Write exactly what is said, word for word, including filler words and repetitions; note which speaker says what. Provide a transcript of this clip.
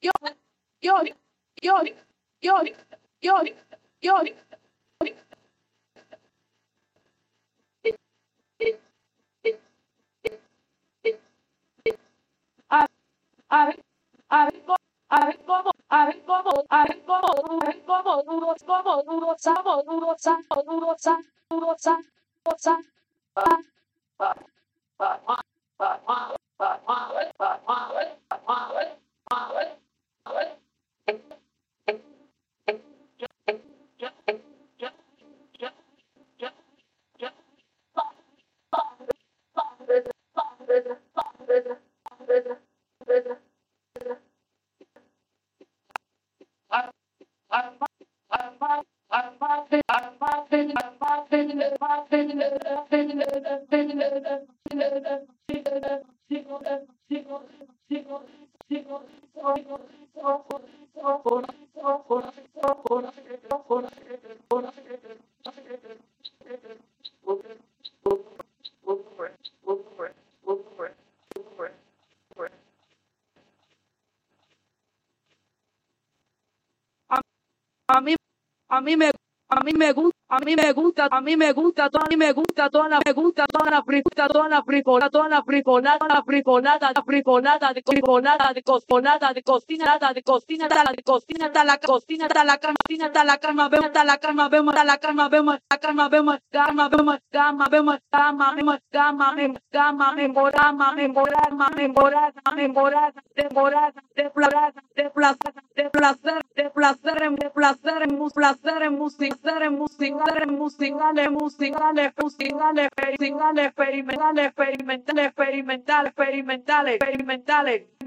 Speaker 1: yo, yo, yo, yo, yo, yo, a, a ver, a ver, cómo- a ver cómo, a ver cómo, a ver cómo, a ver cómo, duro, cómo, duro, samo, duro, samo, duro, samo, duro, samo, duro, samo, pa, pa, pa, pa, pa, pa, pa, pa, pa, pa, pa, pa, a mí, a mí me, a mí me gusta, a mí me gusta, a mí me gusta, toda, a mí me gusta, toda, la- me gusta, toda la frifolada, toda la frifolada, toda la frifolada, la frifolada, la frifolada, de frifolada, de cocinada, de cocinada, de cocinada, la de cocinada, la cocina, da la crema, da la crema, vemos, da la crema, vemos, da la crema, vemos, la crema, vemos, gama, vemos, gama, vemos, gama, vemos, gama, vemos, gama, memorama, memorama, memorada, memorada, temporada, desplazada, desplazada, de placer, de placer, de placer, mus, placer, musical, musical, musical, musical, musical, experimental, experimental, experimental, experimental, experimental, experimental,